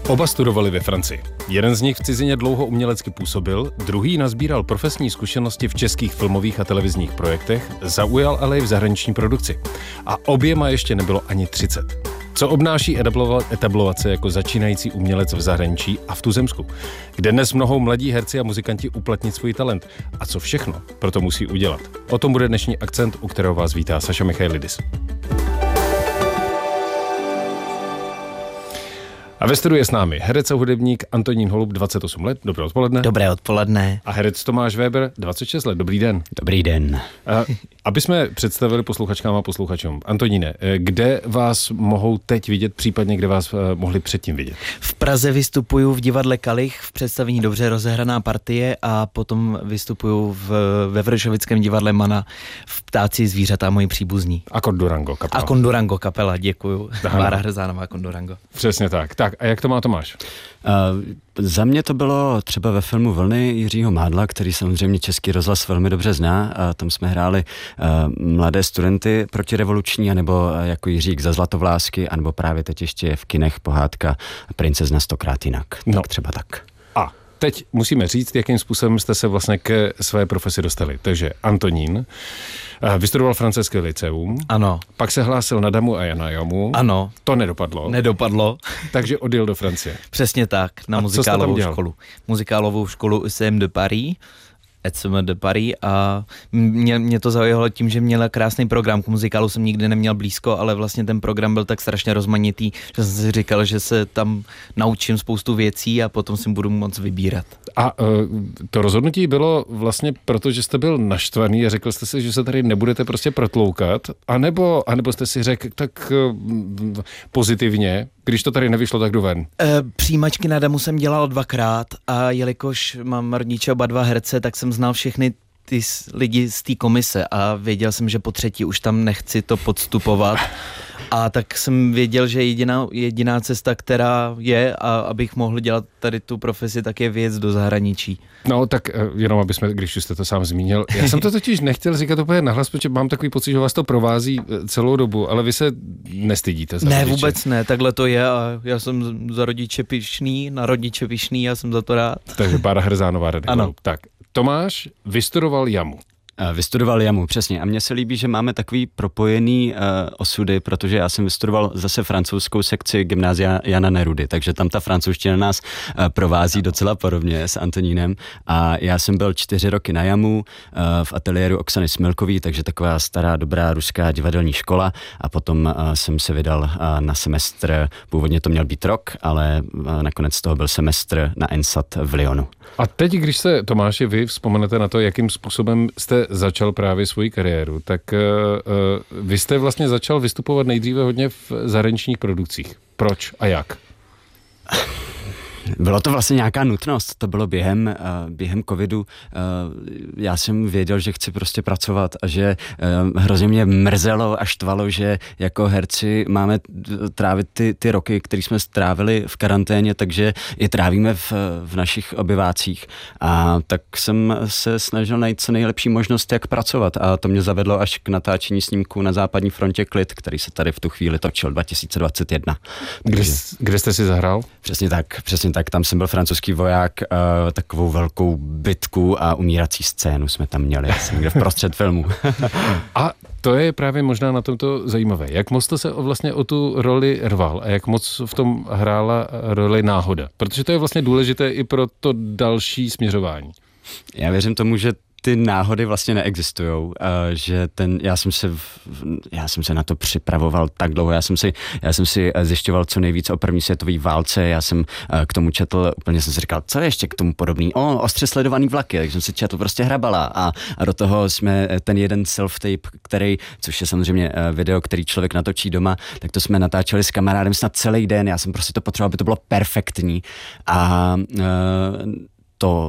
Oba studovali ve Francii. Jeden z nich v cizině dlouho umělecky působil, druhý nazbíral profesní zkušenosti v českých filmových a televizních projektech, zaujal ale i v zahraniční produkci. A oběma ještě nebylo ani 30. Co obnáší etablovat se jako začínající umělec v zahraničí a v tuzemsku, kde dnes mohou mladí herci a muzikanti uplatnit svůj talent a co všechno proto musí udělat. O tom bude dnešní akcent, u kterého vás vítá Saša Michailidis. A ve studiu je s námi herec a hudebník Antonín Holub, 28 let, dobré odpoledne. Dobré odpoledne. A herec Tomáš Weber, 26 let, dobrý den. Dobrý den. Aby jsme představili posluchačkám a posluchačům. Antoníne, kde vás mohou teď vidět, případně kde vás mohli předtím vidět? V Praze vystupuju v divadle Kalich v představení Dobře rozehraná partie a potom vystupuju ve Vršovickém divadle Mana v Ptáci zvířata moji příbuzní. A Kondurango kapela. A Kondurango kapela, děkuju. Bára Hrzánová, Kondurango. Přesně tak. Tak a jak to má Tomáš? Za mě to bylo třeba ve filmu Vlny Jiřího Mádla, který samozřejmě Český rozhlas velmi dobře zná. A tam jsme hráli mladé studenty protirevoluční, anebo jako Jiřík za Zlatovlásky, anebo právě teď ještě v kinech pohádka Princezna stokrát jinak. No. Tak třeba tak. A teď musíme říct, jakým způsobem jste se vlastně ke své profesi dostali. Takže Antonín vystudoval francouzské lyceum. Ano. Pak se hlásil na Damu a Jana Jamu. Ano. To nedopadlo. Nedopadlo. Takže odjel do Francie. Přesně tak, na muzikálovou školu. Muzikálovou školu UCM de Paris. ECM de Paris a mě to zaujalo tím, že měla krásný program. K muzikálu jsem nikdy neměl blízko, ale vlastně ten program byl tak strašně rozmanitý, že jsem si říkal, že se tam naučím spoustu věcí a potom si budu moc vybírat. A to rozhodnutí bylo vlastně proto, že jste byl naštvaný a řekl jste si, že se tady nebudete prostě protloukat, anebo jste si řekl tak pozitivně, když to tady nevyšlo, tak jdu ven. Přijímačky na Damu jsem dělal 2krát a jelikož mám rodiče oba dva herce, tak jsem znal všechny ty lidi z té komise a věděl jsem, že po třetí už tam nechci to podstupovat. A tak jsem věděl, že jediná cesta, která je, a abych mohl dělat tady tu profesi, tak je vyjet do zahraničí. No tak jenom, když už jste to sám zmínil. Já jsem to totiž nechtěl říkat úplně nahlas, protože mám takový pocit, že vás to provází celou dobu, ale vy se nestydíte za Ne, rodiče. vůbec ne, takhle to je a já jsem za rodiče pyšný, na rodiče pyšný, já jsem za to rád. Takže Bára Hrzánová. Ano. Tak, Tomáš vystudoval Jamu. Vystudoval Jamu, přesně. A mně se líbí, že máme takový propojený osudy, protože já jsem vystudoval zase francouzskou sekci gymnázia Jana Nerudy, takže tam ta francouzština nás provází docela podobně s Antonínem. A já jsem byl 4 roky na Jamu v ateliéru Oksany Smilkový, takže taková stará, dobrá ruská divadelní škola a potom jsem se vydal na semestr, původně to měl být rok, ale nakonec z toho byl semestr na ENSAT v Lyonu. A teď, když se, Tomáši, vy vzpomenete na to, jakým způsobem jste začal právě svoji kariéru, tak vy jste vlastně začal vystupovat nejdříve hodně v zahraničních produkcích. Proč a jak? Bylo to vlastně nějaká nutnost, to bylo během covidu. Já jsem věděl, že chci prostě pracovat a že hrozně mě mrzelo a štvalo, že jako herci máme trávit ty roky, které jsme strávili v karanténě, takže je trávíme v našich obyvácích. A tak jsem se snažil najít co nejlepší možnost, jak pracovat a to mě zavedlo až k natáčení snímku Na západní frontě Klid, který se tady v tu chvíli točil 2021. Kde jste si zahrál? Přesně tak, tam jsem byl francouzský voják, takovou velkou bitku a umírací scénu jsme tam měli, jsem někde vprostřed filmu. A to je právě možná na tomto zajímavé. Jak moc to se vlastně o tu roli rval a jak moc v tom hrála roli náhoda? Protože to je vlastně důležité i pro to další směřování. Já věřím tomu, že ty náhody vlastně neexistujou, že já jsem se na to připravoval tak dlouho, já jsem si zjišťoval co nejvíc o první světové válce, já jsem k tomu četl, úplně jsem si říkal, co je ještě k tomu podobný, ostře sledovaný vlaky, takže jsem si četl prostě Hrabala a do toho jsme ten jeden self-tape, což je samozřejmě video, který člověk natočí doma, tak to jsme natáčeli s kamarádem snad celý den, já jsem prostě to potřeboval, aby to bylo perfektní a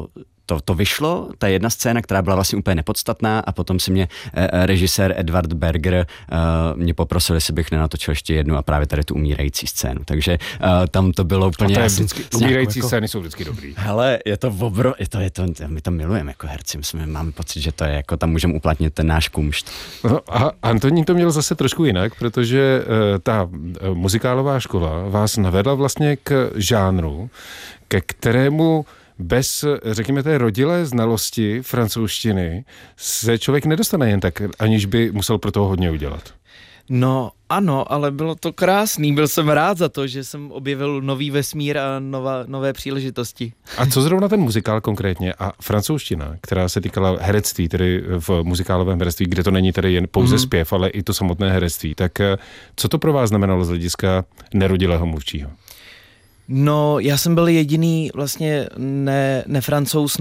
to vyšlo, ta jedna scéna, která byla vlastně úplně nepodstatná a potom si mě režisér Edward Berger mě poprosil, jestli bych nenatočil ještě jednu a právě tady tu umírající scénu. Takže tam to bylo úplně... A to je vždycky, umírající scény jsou vždycky dobrý. Hele, je to my to milujeme jako herci, máme pocit, že to je jako tam můžeme uplatnit ten náš kumšt. No a Antonín to měl zase trošku jinak, protože ta muzikálová škola vás navedla vlastně k žánru, ke kterému bez, řekněme, té rodilé znalosti francouzštiny se člověk nedostane jen tak, aniž by musel pro toho hodně udělat. No ano, ale bylo to krásný, byl jsem rád za to, že jsem objevil nový vesmír a nové příležitosti. A co zrovna ten muzikál konkrétně a francouzština, která se týkala herectví, tedy v muzikálovém herectví, kde to není tedy jen pouze zpěv, ale i to samotné herectví, tak co to pro vás znamenalo z hlediska nerodilého mluvčího? No, já jsem byl jediný vlastně nefrancouz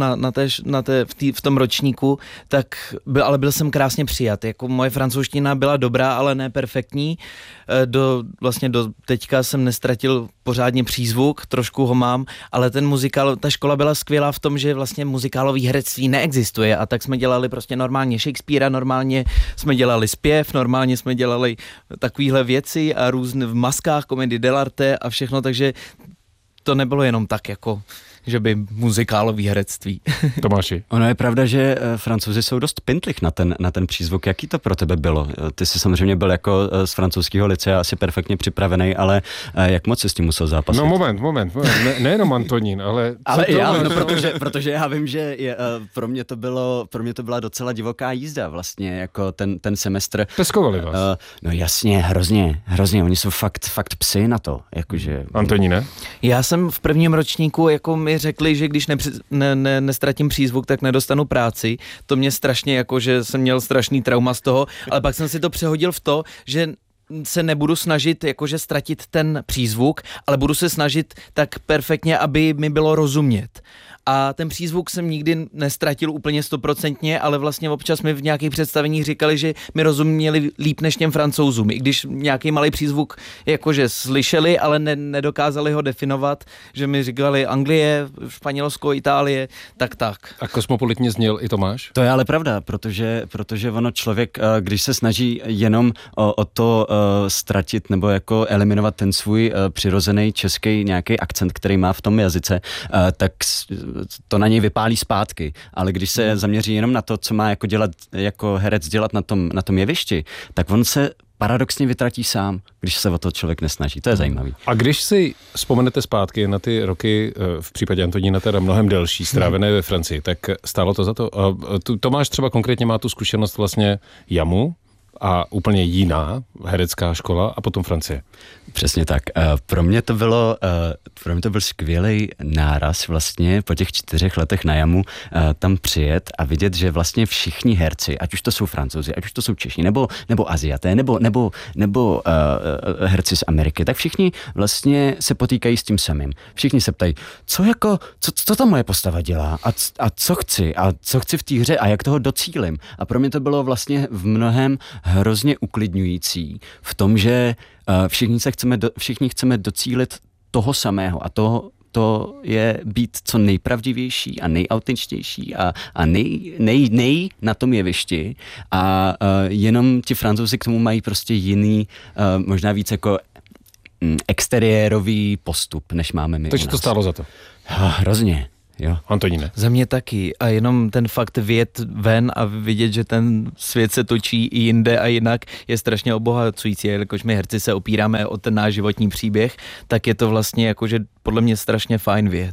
v tom ročníku, ale byl jsem krásně přijat. Jako moje francouzština byla dobrá, ale ne perfektní. Do teďka jsem nestratil pořádně přízvuk, trošku ho mám, ale ta škola byla skvělá v tom, že vlastně muzikálový herectví neexistuje a tak jsme dělali prostě normálně Shakespearea, normálně jsme dělali zpěv, normálně jsme dělali takovýhle věci a různé v maskách, komedie dell'arte a všechno, takže to nebylo jenom tak, jako že by muzikálový herectví. Tomáši. Ono je pravda, že Francouzi jsou dost pintlich na ten přízvuk. Jaký to pro tebe bylo? Ty jsi samozřejmě byl jako z francouzského licea asi perfektně připravený, ale jak moc jsi s tím musel zápasit? No moment. Nejenom Antonín, ale... Protože já vím, že pro mě to byla docela divoká jízda vlastně, jako ten semestr. Peskovali vás. No jasně, hrozně. Oni jsou fakt psy na to. Jakože... Antoníne? Já jsem v prvním ročníku, jako mi řekli, že když nestratím přízvuk, tak nedostanu práci. To mě strašně, jako že jsem měl strašný trauma z toho, ale pak jsem si to přehodil v to, že se nebudu snažit jakože ztratit ten přízvuk, ale budu se snažit tak perfektně, aby mi bylo rozumět. A ten přízvuk jsem nikdy nestratil úplně 100%, ale vlastně občas mi v nějakých představeních říkali, že mi rozuměli líp než těm Francouzům. I když nějaký malý přízvuk jakože slyšeli, ale nedokázali ho definovat, že mi říkali Anglie, Španělsko, Itálie, tak. A kosmopolitně zněl i Tomáš? To je ale pravda, protože ono člověk, když se snaží jenom o to ztratit nebo jako eliminovat ten svůj přirozený český nějaký akcent, který má v tom jazyce, tak to na něj vypálí zpátky, ale když se zaměří jenom na to, co má jako herec dělat na tom jevišti, tak on se paradoxně vytratí sám, když se o to člověk nesnaží. To je zajímavý. A když si vzpomenete zpátky na ty roky, v případě Antonína teda mnohem delší, strávené ve Francii, tak stálo to za to? A Tomáš třeba konkrétně má tu zkušenost vlastně JAMu a úplně jiná herecká škola a potom Francie. Přesně tak. Pro mě to byl skvělý náraz vlastně po těch 4 letech na JAMu tam přijet a vidět, že vlastně všichni herci, ať už to jsou Francouzi, ať už to jsou Češi, nebo Aziaté, nebo herci z Ameriky, tak všichni vlastně se potýkají s tím samým. Všichni se ptají, co ta moje postava dělá a co chci v té hře a jak toho docílim. A pro mě to bylo vlastně v mnohem hrozně uklidňující v tom, že všichni chceme docílit toho samého a to je být co nejpravdivější a nejautentičtější a nej na tom jevišti a jenom ti Francouzi k tomu mají prostě jiný, možná víc jako exteriérový postup, než máme my. Takže to stálo za to? Hrozně. Jo. Antoníne. Za mě taky. A jenom ten fakt vyjet ven a vidět, že ten svět se točí i jinde a jinak, je strašně obohacující. Jelikož my herci se opíráme o ten náš životní příběh, tak je to vlastně jakože podle mě strašně fajn vyjet.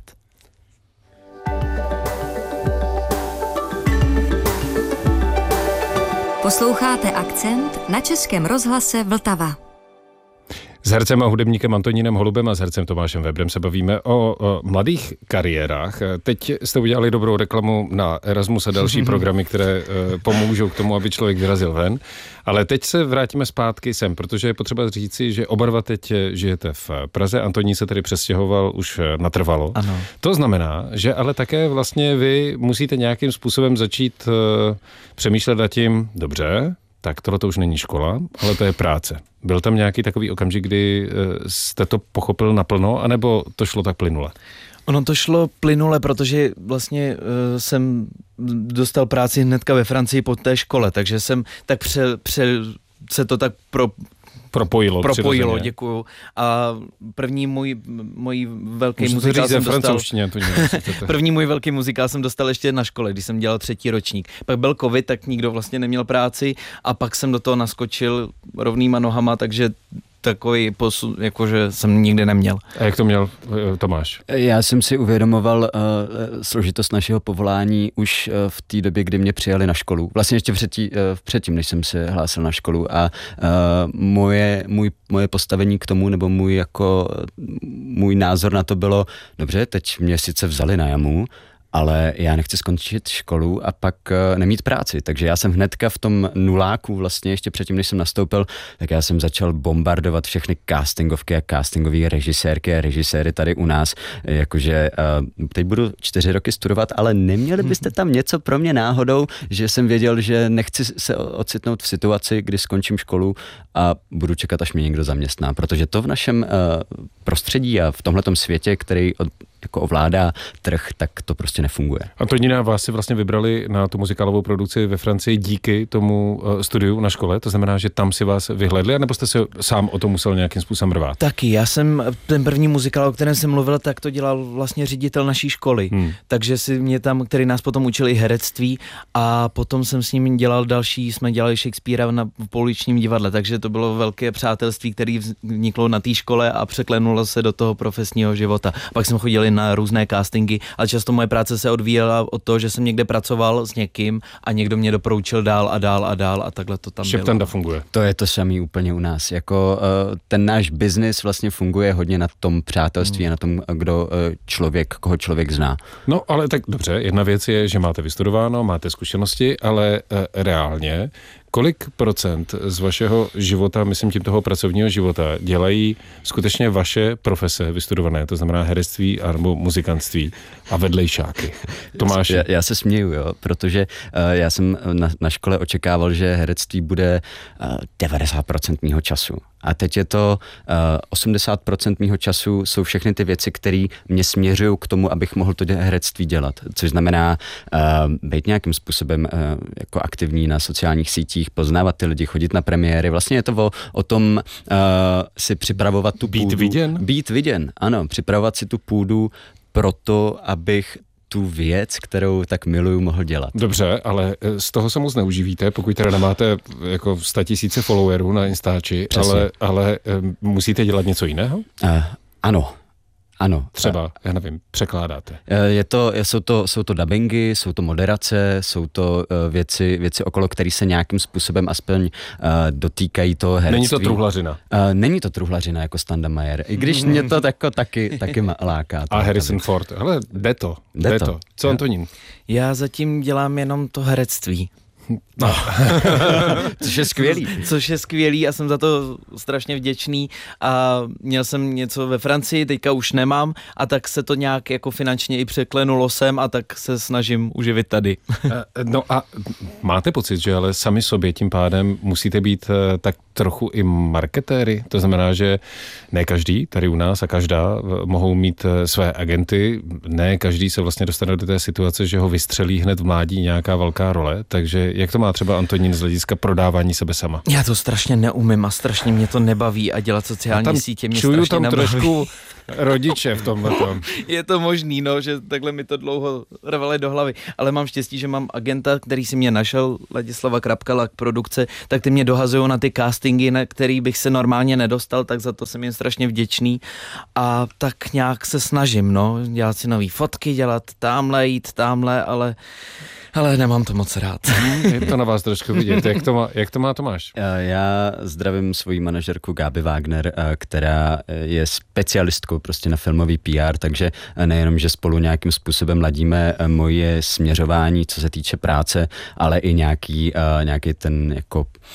Posloucháte Akcent na Českém rozhlase Vltava. S hercem a hudebníkem Antonínem Holubem a s hercem Tomášem Weberem se bavíme o mladých kariérách. Teď jste udělali dobrou reklamu na Erasmus a další programy, které pomůžou k tomu, aby člověk vyrazil ven. Ale teď se vrátíme zpátky sem, protože je potřeba říci, že oba dva teď žijete v Praze. Antonín se tedy přestěhoval už natrvalo. Ano. To znamená, že ale také vlastně vy musíte nějakým způsobem začít přemýšlet nad tím, dobře, tak tohle to už není škola, ale to je práce. Byl tam nějaký takový okamžik, kdy jste to pochopil naplno, anebo to šlo tak plynule? Ono to šlo plynule, protože vlastně jsem dostal práci hnedka ve Francii po té škole, takže jsem tak se to tak propojilo, děkuju. A první můj velký muzikál jsem dostal... První můj velký muzikál jsem dostal ještě na škole, když jsem dělal 3. ročník. Pak byl covid, tak nikdo vlastně neměl práci a pak jsem do toho naskočil rovnýma nohama, takže takový posun, jakože jsem nikdy neměl. A jak to měl Tomáš? Já jsem si uvědomoval složitost našeho povolání už v té době, kdy mě přijali na školu. Vlastně ještě předtím, než jsem se hlásil na školu a moje postavení k tomu, nebo můj názor na to bylo, dobře, teď mě sice vzali na jamu, ale já nechci skončit školu a pak nemít práci. Takže já jsem hnedka v tom nuláku vlastně, ještě předtím, než jsem nastoupil, tak já jsem začal bombardovat všechny castingovky a castingové režisérky a režiséry tady u nás. Jakože teď budu 4 roky studovat, ale neměli byste tam něco pro mě náhodou, že jsem věděl, že nechci se ocitnout v situaci, kdy skončím školu a budu čekat, až mě někdo zaměstná. Protože to v našem prostředí a v tomhletom světě, který jako ovládá trh, tak to prostě nefunguje. Antonína, vás si vlastně vybrali na tu muzikálovou produkci ve Francii díky tomu studiu na škole, to znamená, že tam si vás vyhledli, anebo jste se sám o to musel nějakým způsobem rvát? Taky, já jsem ten první muzikál, o kterém jsem mluvil, tak to dělal vlastně ředitel naší školy, takže si mě tam, který nás potom učili herectví a potom jsem s ním dělal jsme dělali Shakespearea na pouličním divadle, takže to bylo velké přátelství, které vzniklo na té škole a překlenulo se do toho profesního života. Pak jsme chodili na různé castingy, ale často moje práce se odvíjela od toho, že jsem někde pracoval s někým a někdo mě doporučil dál a takhle to tam Šeptanda bylo. Funguje. To je to samý úplně u nás. Jako ten náš biznis vlastně funguje hodně na tom přátelství a na tom, koho člověk zná. No, ale tak dobře, jedna věc je, že máte vystudováno, máte zkušenosti, ale reálně kolik procent z vašeho života, myslím tím toho pracovního života, dělají skutečně vaše profese vystudované, to znamená herectví nebo muzikantství a vedlejšáky? Tomáš? Já se směju, jo, protože já jsem na škole očekával, že herectví bude 90% mýho času. A teď je to 80% mýho času jsou všechny ty věci, které mě směřují k tomu, abych mohl to herectví dělat. Což znamená být nějakým způsobem jako aktivní na sociálních sítích, poznávat ty lidi, chodit na premiéry. Vlastně je to o tom si připravovat tu půdu. Být viděn, ano. Připravovat si tu půdu proto, abych tu věc, kterou tak miluju, mohl dělat. Dobře, ale z toho se moc neuživíte, pokud teda nemáte jako 100 000 followerů na Instači, ale musíte dělat něco jiného? Ano. Třeba, já nevím, překládáte. Jsou to dabingy, jsou to moderace, jsou to věci okolo, které se nějakým způsobem aspoň dotýkají toho herectví. Není to truhlařina? Není to truhlařina jako Standa Meyer, i když mě to taky láká. A Harrison Ford, ale jde to. Co Antonín? Já zatím dělám jenom to herectví. No. Což je skvělý a jsem za to strašně vděčný a měl jsem něco ve Francii, teďka už nemám a tak se to nějak jako finančně i překlenulo sem a tak se snažím uživit tady. No a máte pocit, že ale sami sobě tím pádem musíte být tak trochu i marketéry? To znamená, že ne každý tady u nás a každá mohou mít své agenty, ne každý se vlastně dostane do té situace, že ho vystřelí hned v mládí nějaká velká role, takže jak to má třeba Antonín z hlediska prodávání sebe sama? Já to strašně neumím a strašně mě to nebaví a dělat sociální sítě mě strašně tam nebaví. Trošku rodiče v tomhletom. Je to možný, no, že takhle mi to dlouho rvalo do hlavy, ale mám štěstí, že mám agenta, který si mě našel, Ladislava Krapkala, produkce, tak ty mě dohazují na ty castingy, na který bych se normálně nedostal, tak za to jsem jim strašně vděčný a tak nějak se snažím, no, dělat si nový fotky, dělat tamhle, jít tamhle, ale nemám to moc rád. Je to na vás trošku vidět. Jak to má Tomáš? Já zdravím svoji manažerku Gáby Wagner, která je specialistkou prostě na filmový PR, takže nejenom, že spolu nějakým způsobem ladíme moje směřování, co se týče práce, ale i nějaký ten jako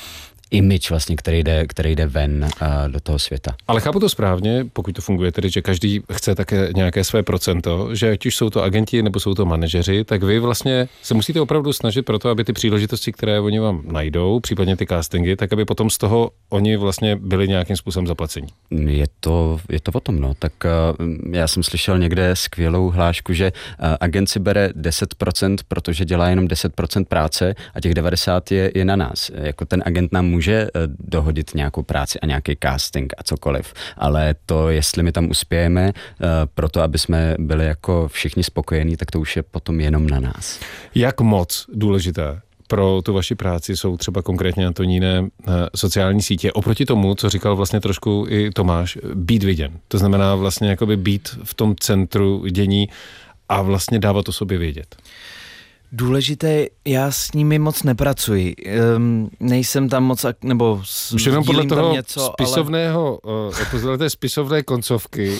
image vlastně, který jde ven do toho světa. Ale chápu to správně, pokud to funguje tedy, že každý chce také nějaké své procento, že ať už jsou to agenti nebo jsou to manažeři, tak vy vlastně se musíte opravdu snažit pro to, aby ty příležitosti, které oni vám najdou, případně ty castingy, tak aby potom z toho oni vlastně byli nějakým způsobem zaplacení. Je to o tom, no. Tak já jsem slyšel někde skvělou hlášku, že agent si bere 10%, protože dělá jenom 10% práce a těch 90% je na nás. Jako ten agent nám může dohodit nějakou práci a nějaký casting a cokoliv, ale to, jestli my tam uspějeme proto, aby jsme byli jako všichni spokojení, tak to už je potom jenom na nás. Jak moc důležité pro tu vaši práci jsou třeba konkrétně, Antoníne, sociální sítě oproti tomu, co říkal vlastně trošku i Tomáš, být viděn. To znamená vlastně jakoby být v tom centru dění a vlastně dávat o sobě vědět. Důležité, já s nimi moc nepracuji. Nejsem tam moc, nebo už jenom podle toho něco, spisovného, ale... té spisovné koncovky.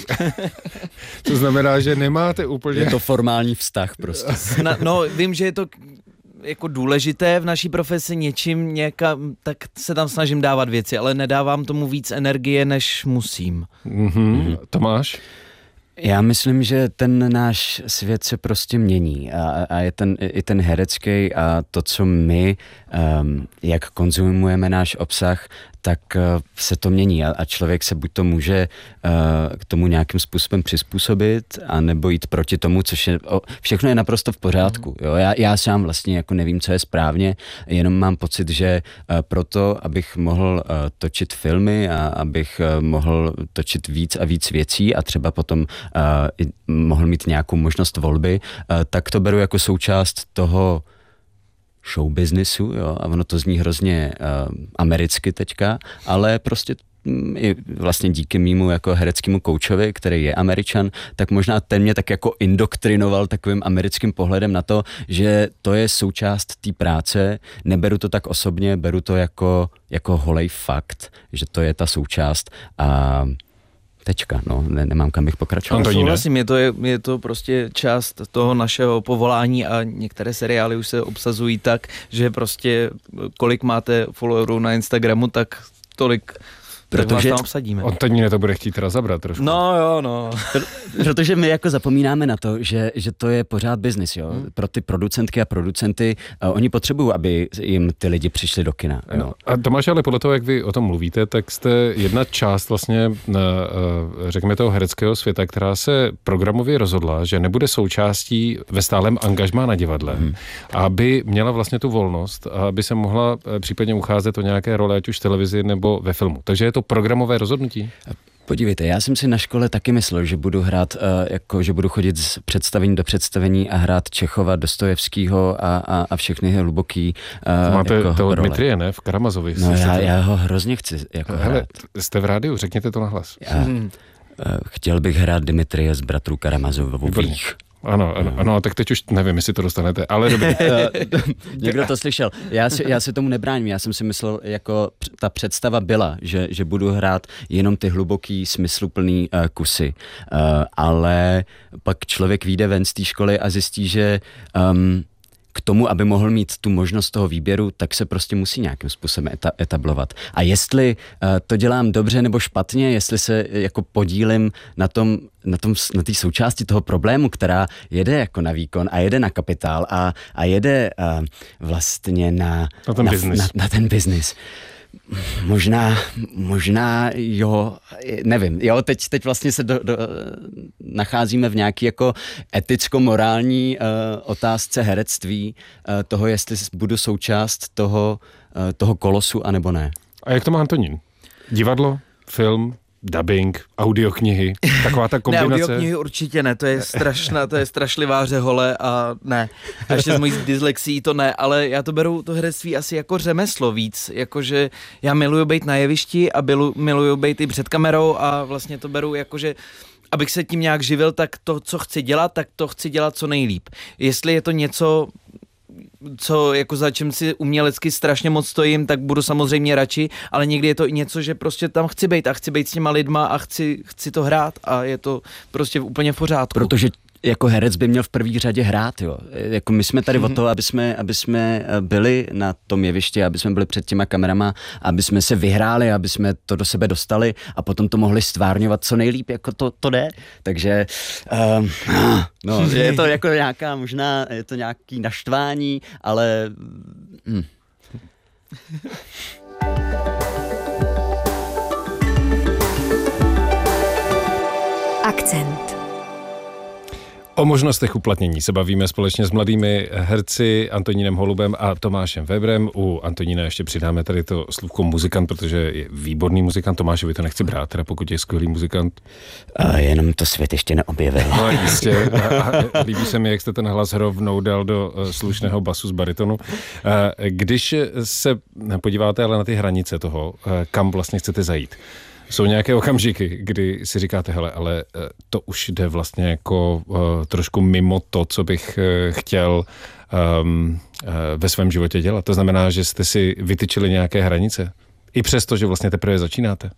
To znamená, že nemáte úplně... Je to formální vztah prostě. No, vím, že je to jako důležité v naší profesi něčím někam, tak se tam snažím dávat věci, ale nedávám tomu víc energie, než musím. Tomáš? Já myslím, že ten náš svět se prostě mění a je i ten herecký a to, co my, jak konzumujeme náš obsah, tak se to mění a člověk se buď to může k tomu nějakým způsobem přizpůsobit a nebo jít proti tomu, což je, všechno je naprosto v pořádku. Jo? Já sám vlastně jako nevím, co je správně, jenom mám pocit, že proto, abych mohl točit filmy a abych mohl točit víc a víc věcí a třeba potom mohl mít nějakou možnost volby, tak to beru jako součást toho show businessu, jo, a ono to zní hrozně americky teďka, ale prostě i vlastně díky mému jako hereckému koučovi, který je Američan, tak možná ten mě tak jako indoktrinoval takovým americkým pohledem na to, že to je součást té práce, neberu to tak osobně, beru to jako holej fakt, že to je ta součást a tečka, no, nemám kam bych pokračoval. Souhlasím, je to prostě část toho našeho povolání a některé seriály už se obsazují tak, že prostě kolik máte followerů na Instagramu, tak tolik protože vás tam obsadíme. Antoníne to bude chtít teda zabrat trošku. No jo, no. Protože my jako zapomínáme na to, že to je pořád biznis, jo. Pro ty producentky a producenty, oni potřebují, aby jim ty lidi přišli do kina. Jo? No. A Tomáš, ale podle toho, jak vy o tom mluvíte, tak jste jedna část vlastně, řekněme toho hereckého světa, která se programově rozhodla, že nebude součástí ve stálem angažmá na divadle, aby měla vlastně tu volnost a aby se mohla případně ucházet o nějaké role, ať už v televizi nebo ve filmu. Takže je to programové rozhodnutí? Podívejte, já jsem si na škole taky myslel, že budu hrát, že budu chodit z představení do představení a hrát Čechova, Dostojevskýho a všechny hluboký máte jako toho role. Dmitryje, ne? V Karamazovi. No já ho hrozně chci jako hrát. Jste v rádiu, řekněte to nahlas. Chtěl bych hrát Dmitryje z bratrů Karamazových. Ano, tak teď už nevím, jestli to dostanete, ale dobře. Někdo to slyšel. Já si tomu nebráním, já jsem si myslel, jako ta představa byla, že budu hrát jenom ty hluboký, smysluplný kusy. Ale pak člověk vyjde ven z té školy a zjistí, že k tomu, aby mohl mít tu možnost toho výběru, tak se prostě musí nějakým způsobem etablovat. A jestli to dělám dobře nebo špatně, jestli se jako podílím na té součásti toho problému, která jede jako na výkon a jede na kapitál a jede vlastně na ten biznis. Možná jo, nevím. Jo, teď vlastně se nacházíme v nějaký jako eticko-morální otázce herectví, toho, jestli budu součást toho kolosu, anebo ne. A jak to má Antonín? Divadlo, film, dubbing, audioknihy, taková ta kombinace? Ne, audioknihy určitě ne, to je strašlivá řehole a ne. A ještě z mojí dyslexí to ne, ale já to beru to herectví asi jako řemeslo víc, jakože já miluju být na jevišti a miluju být i před kamerou a vlastně to beru jakože abych se tím nějak živil, tak to, co chci dělat, tak to chci dělat co nejlíp. Jestli je to něco, co jako za čím si umělecky strašně moc stojím, tak budu samozřejmě radši, ale někdy je to i něco, že prostě tam chci být a chci být s těma lidma a chci to hrát a je to prostě úplně v pořádku. Protože jako herec by měl v první řadě hrát, jo. Jako my jsme tady o to, aby jsme byli na tom jevišti, aby jsme byli před těma kamerama, aby jsme se vyhráli, aby jsme to do sebe dostali a potom to mohli stvárňovat co nejlíp, jako to jde. Takže no, je to jako nějaká, možná je to nějaký naštvání, ale Akcent. O možnostech uplatnění se bavíme společně s mladými herci Antonínem Holubem a Tomášem Weberem. U Antonína ještě přidáme tady to slůvko muzikant, protože je výborný muzikant. Tomášovi to nechci brát, teda pokud je skvělý muzikant. Jenom to svět ještě neobjevil. No jistě. A líbí se mi, jak jste ten hlas rovnou dal do slušného basu z baritonu. Když se podíváte ale na ty hranice toho, kam vlastně chcete zajít, jsou nějaké okamžiky, kdy si říkáte, hele, ale to už jde vlastně jako trošku mimo to, co bych chtěl ve svém životě dělat. To znamená, že jste si vytyčili nějaké hranice. I přesto, že vlastně teprve začínáte.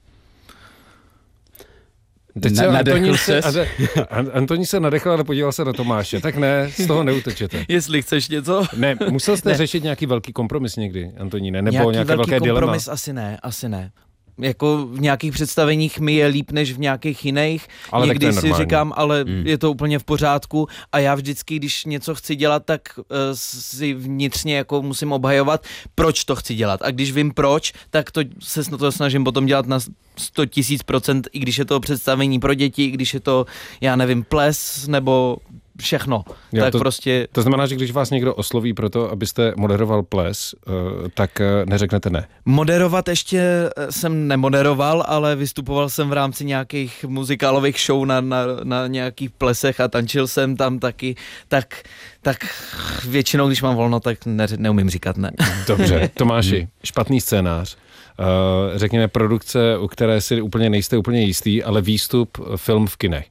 Teď Antonín se nadechl, ale podíval se na Tomáše. Tak ne, z toho neutečete. Jestli chceš něco. Ne, musel jste řešit nějaký velký kompromis někdy, Antoníne, nebo nějaký velké dilema? Kompromis asi ne. Jako v nějakých představeních mi je líp než v nějakých jiných. Ale někdy si říkám, ale je to úplně v pořádku a já vždycky, když něco chci dělat, tak si vnitřně jako musím obhajovat, proč to chci dělat. A když vím proč, tak to se na to snažím potom dělat na 100 000%, i když je to představení pro děti, i když je to, já nevím, ples nebo všechno. Jo, tak prostě... To znamená, že když vás někdo osloví pro to, abyste moderoval ples, tak neřeknete ne. Moderovat ještě jsem nemoderoval, ale vystupoval jsem v rámci nějakých muzikálových show na nějakých plesech a tančil jsem tam taky, tak většinou, když mám volno, tak neumím říkat ne. Dobře, Tomáši, špatný scénář. Řekněme produkce, u které si nejste úplně jistý, ale výstup, film v kinech.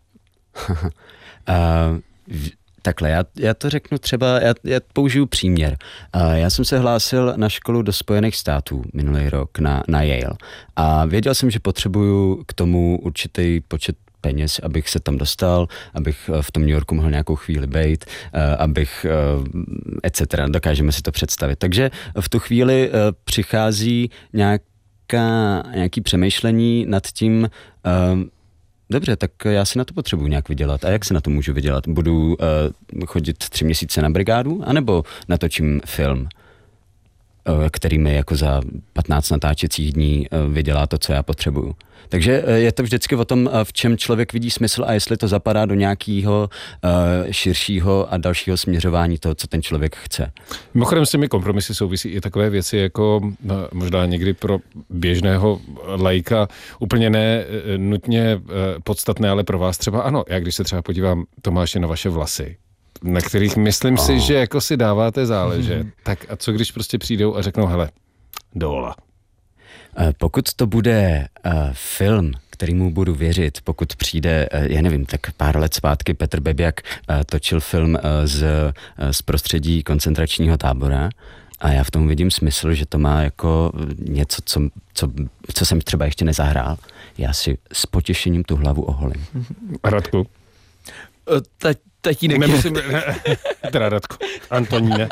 Takhle, já to řeknu třeba, já použiju příměr. Já jsem se hlásil na školu do Spojených států minulý rok na Yale a věděl jsem, že potřebuju k tomu určitý počet peněz, abych se tam dostal, abych v tom New Yorku mohl nějakou chvíli bejt, abych etc. Dokážeme si to představit. Takže v tu chvíli přichází nějaký přemýšlení nad tím, dobře, tak já si na to potřebuji nějak vydělat. A jak se na to můžu vydělat? Budu chodit 3 měsíce na brigádu? A nebo natočím film, který mi jako za 15 natáčecích dní vydělá to, co já potřebuju? Takže je to vždycky o tom, v čem člověk vidí smysl a jestli to zapadá do nějakého širšího a dalšího směřování toho, co ten člověk chce. Mimochodem s těmi kompromisy souvisí i takové věci, jako možná někdy pro běžného laika úplně ne nutně podstatné, ale pro vás třeba ano. Já když se třeba podívám, Tomáši, na vaše vlasy, na kterých myslím si, že jako si dáváte záležet, tak a co když prostě přijdou a řeknou, hele, dovola. Pokud to bude film, kterýmu budu věřit, pokud přijde, já nevím, tak pár let zpátky Petr Bebiak točil film z prostředí koncentračního tábora a já v tom vidím smysl, že to má jako něco, co jsem třeba ještě nezahrál. Já si s potěšením tu hlavu oholím. Radku? Tatínek. Nemusím, teda Radku, Antoníne.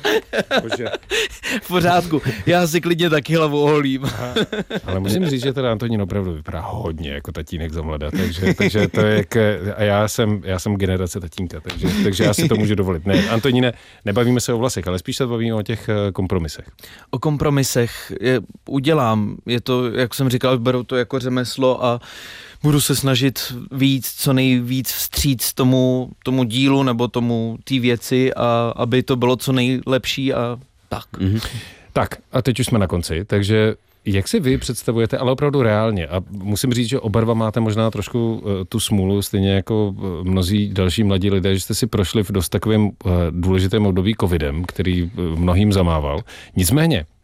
V pořádku, já si klidně taky hlavu oholím. Ale musím říct, že teda Antonín opravdu vypadá hodně jako tatínek za mladá, takže to je a já jsem generace tatínka, takže já si to můžu dovolit. Ne, Antoníne, nebavíme se o vlasech, ale spíš se bavíme o těch kompromisech. O kompromisech udělám, je to, jak jsem říkal, beru to jako řemeslo a budu se snažit víc, co nejvíc vstříc tomu dílu nebo té věci, a aby to bylo co nejlepší a tak. Mm-hmm. Tak a teď už jsme na konci, takže jak si vy představujete, ale opravdu reálně, a musím říct, že oba dva máte možná trošku tu smůlu, stejně jako mnozí další mladí lidé, že jste si prošli v dost takovém důležitém období covidem, který mnohým zamával. Nicméně,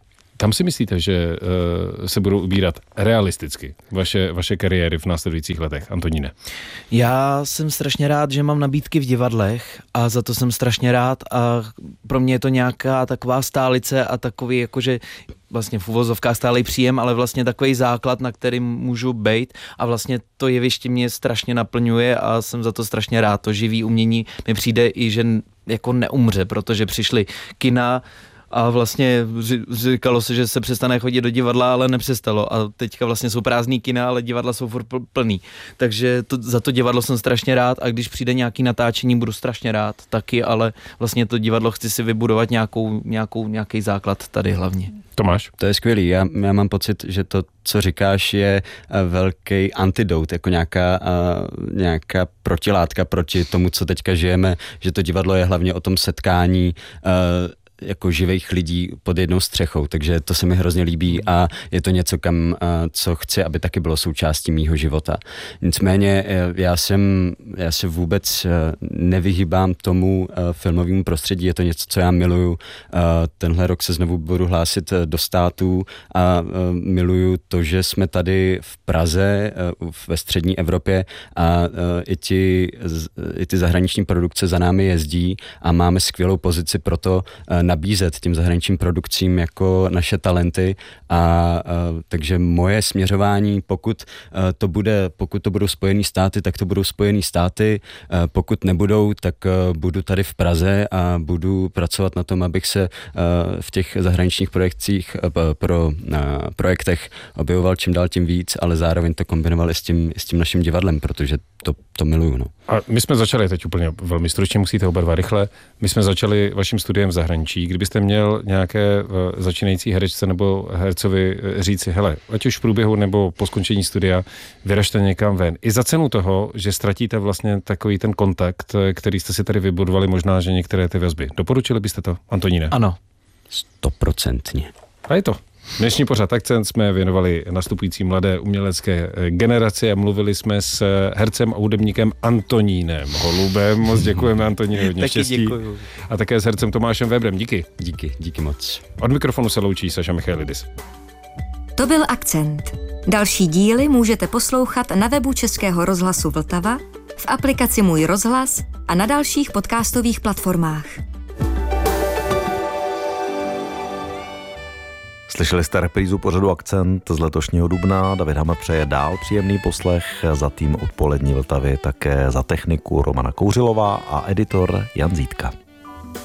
Kam si myslíte, že se budou ubírat realisticky vaše kariéry v následujících letech, Antoníne? Já jsem strašně rád, že mám nabídky v divadlech a za to jsem strašně rád a pro mě je to nějaká taková stálice a takový jakože vlastně v uvozovkách stálej příjem, ale vlastně takový základ, na kterým můžu bejt a vlastně to jeviště mě strašně naplňuje a jsem za to strašně rád. To živý umění mi přijde i, že jako neumře, protože přišly kina a vlastně říkalo se, že se přestane chodit do divadla, ale nepřestalo. A teďka vlastně jsou prázdný kina, ale divadla jsou furt plný. Takže za to divadlo jsem strašně rád a když přijde nějaký natáčení, budu strašně rád taky, ale vlastně to divadlo chci si vybudovat nějaký základ tady hlavně. Tomáš? To je skvělý. Já mám pocit, že to, co říkáš, je velký antidot, jako nějaká protilátka proti tomu, co teďka žijeme, že to divadlo je hlavně o tom setkání jako živých lidí pod jednou střechou, takže to se mi hrozně líbí a je to něco, co chci, aby taky bylo součástí mýho života. Nicméně já se vůbec nevyhýbám tomu filmovému prostředí, je to něco, co já miluju. Tenhle rok se znovu budu hlásit do států a miluju to, že jsme tady v Praze, ve střední Evropě a i ty zahraniční produkce za námi jezdí a máme skvělou pozici pro to nabízet tím zahraničním produkcím jako naše talenty a takže moje směřování, pokud to budou Spojené státy, tak to budou Spojené státy, pokud nebudou, tak budu tady v Praze a budu pracovat na tom, abych se v těch zahraničních projektech objevoval čím dál tím víc, ale zároveň to kombinoval i s tím naším divadlem, protože to miluju. No. A my jsme začali teď úplně velmi stručně, musíte oba dva rychle. My jsme začali vaším studiem v zahraničí. Kdybyste měl nějaké začínající herečce nebo hercovi říci, hele, ať už v průběhu nebo po skončení studia, vyražte někam ven. I za cenu toho, že ztratíte vlastně takový ten kontakt, který jste si tady vybudovali, možná, že některé ty vazby. Doporučili byste to, Antoníne? Ano. 100%. A je to. Dnešní pořad Akcent jsme věnovali nastupující mladé umělecké generaci a mluvili jsme s hercem a hudebníkem Antonínem Holubem. Moc děkujeme, Antoníne, hodně štěstí. Děkuju. A také s hercem Tomášem Weberem. Díky. Díky moc. Od mikrofonu se loučí Saša Michailidis. To byl Akcent. Další díly můžete poslouchat na webu Českého rozhlasu Vltava, v aplikaci Můj rozhlas a na dalších podcastových platformách. Slyšeli jste reprízu pořadu Akcent z letošního dubna. David Hama přeje dál příjemný poslech. Za tým Odpolední Vltavy také za techniku Romana Kouřilová a editor Jan Zítka.